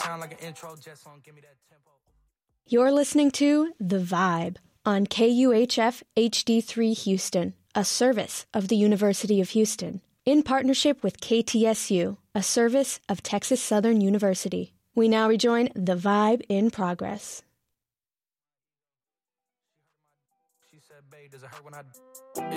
sound like an intro jet song. Give me that tempo. You're listening to The Vibe on KUHF HD3 Houston, a service of the University of Houston, in partnership with KTSU, a service of Texas Southern University. We now rejoin The Vibe in progress. She said, babe, does it hurt when I...